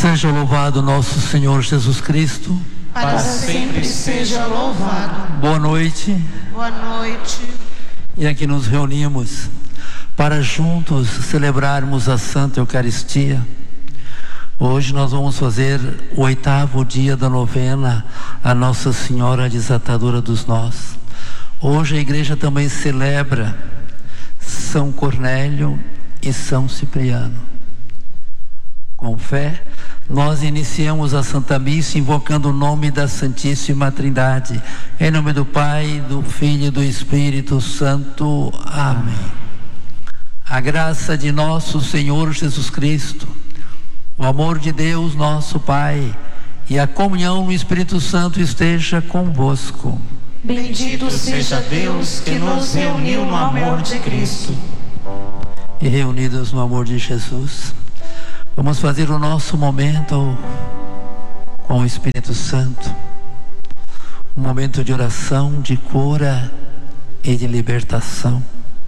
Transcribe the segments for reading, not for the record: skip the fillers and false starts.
Seja louvado nosso Senhor Jesus Cristo. Para sempre seja louvado. Boa noite. Boa noite. E aqui nos reunimos para juntos celebrarmos a Santa Eucaristia. Hoje nós vamos fazer o 8º dia da novena a Nossa Senhora Desatadora dos Nós. Hoje a igreja também celebra São Cornélio e São Cipriano. Com fé, nós iniciamos a Santa Missa invocando o nome da Santíssima Trindade. Em nome do Pai, do Filho e do Espírito Santo. Amém. A graça de nosso Senhor Jesus Cristo, o amor de Deus nosso Pai e a comunhão do Espírito Santo esteja convosco. Bendito seja Deus que nos reuniu no amor de Cristo. E reunidos no amor de Jesus, vamos fazer o nosso momento com o Espírito Santo, um momento de oração, de cura e de libertação.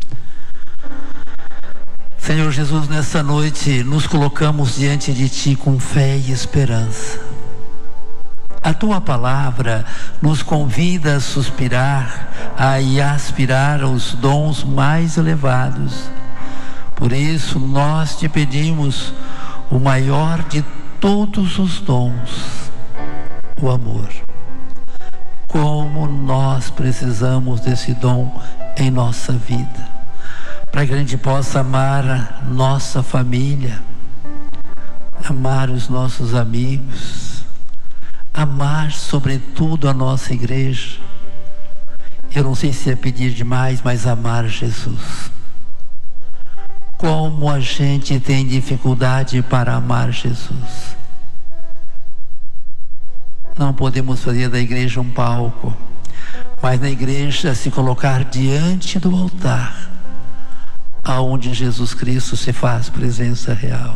Senhor Jesus, nessa noite nos colocamos diante de Ti com fé e esperança. A Tua palavra nos convida a suspirar e aspirar aos dons mais elevados. Por isso nós Te pedimos o maior de todos os dons, o amor. Como nós precisamos desse dom em nossa vida, para que a gente possa amar a nossa família, amar os nossos amigos, amar sobretudo a nossa igreja. Eu não sei se é pedir demais, mas amar Jesus. Como a gente tem dificuldade para amar Jesus. Não podemos fazer da igreja um palco, mas na igreja se colocar diante do altar, aonde Jesus Cristo se faz presença real.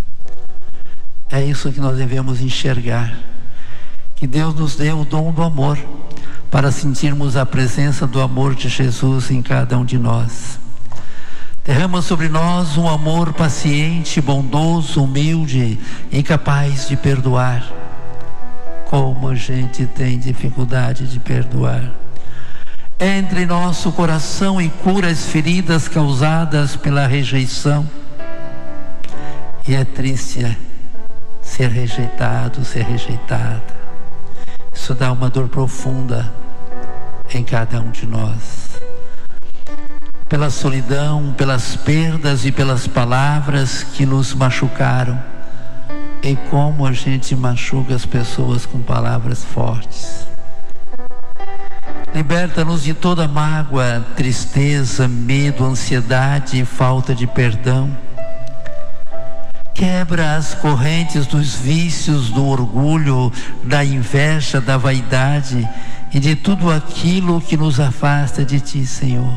É isso que nós devemos enxergar, que Deus nos deu o dom do amor, para sentirmos a presença do amor de Jesus em cada um de nós. Derrama sobre nós um amor paciente, bondoso, humilde e capaz de perdoar. Como a gente tem dificuldade de perdoar. Entre em nosso coração e cura as feridas causadas pela rejeição. E é triste ser rejeitado, ser rejeitada. Isso dá uma dor profunda em cada um de nós. Pela solidão, pelas perdas e pelas palavras que nos machucaram. E como a gente machuca as pessoas com palavras fortes. Liberta-nos de toda mágoa, tristeza, medo, ansiedade e falta de perdão. Quebra as correntes dos vícios, do orgulho, da inveja, da vaidade e de tudo aquilo que nos afasta de Ti, Senhor.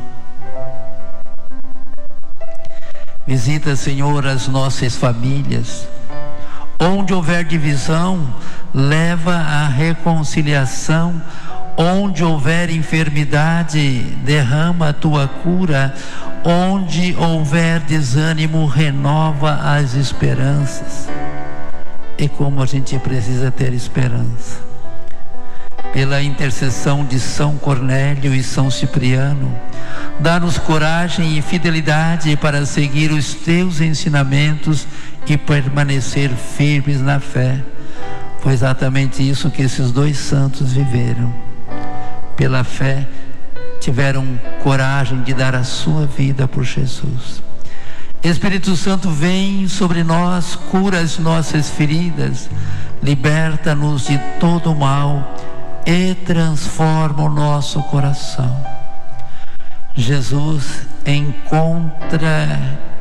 Visita, Senhor, as nossas famílias. Onde houver divisão, leva à reconciliação. Onde houver enfermidade, derrama a Tua cura. Onde houver desânimo, renova as esperanças. E como a gente precisa ter esperança. Pela intercessão de São Cornélio e São Cipriano, dá-nos coragem e fidelidade para seguir os Teus ensinamentos e permanecer firmes na fé. Foi exatamente isso que esses dois santos viveram. Pela fé, tiveram coragem de dar a sua vida por Jesus. Espírito Santo, vem sobre nós, cura as nossas feridas, liberta-nos de todo o mal e transforma o nosso coração. Jesus encontra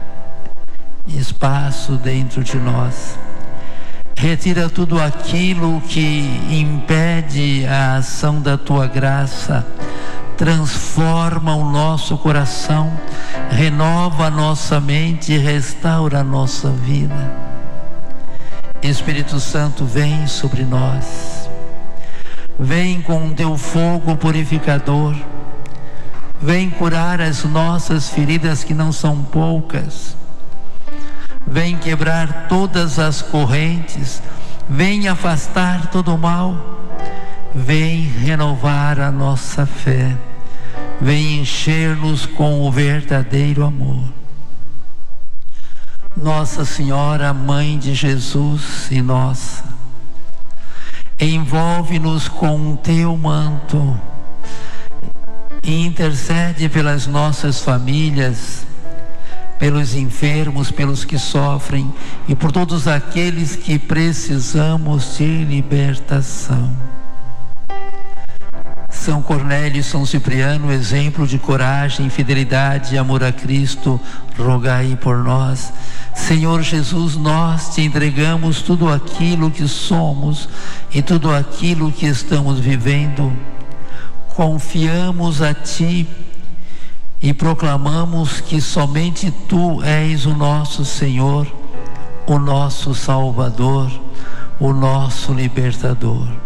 espaço dentro de nós. Retira tudo aquilo que impede a ação da Tua graça. Transforma o nosso coração, renova a nossa mente e restaura a nossa vida. Espírito Santo, vem sobre nós. Vem com o Teu fogo purificador. Vem curar as nossas feridas, que não são poucas. vem quebrar todas as correntes, vem afastar todo o mal, vem renovar a nossa fé, vem encher-nos com o verdadeiro amor. Nossa Senhora, Mãe de Jesus e nossa, envolve-nos com o teu manto e intercede pelas nossas famílias, pelos enfermos, pelos que sofrem e por todos aqueles que precisamos de libertação. São Cornélio e São Cipriano, exemplo de coragem, fidelidade e amor a Cristo, rogai por nós. Senhor Jesus, nós te entregamos tudo aquilo que somos e tudo aquilo que estamos vivendo. Confiamos a Ti e proclamamos que somente Tu és o nosso Senhor, o nosso Salvador, o nosso Libertador.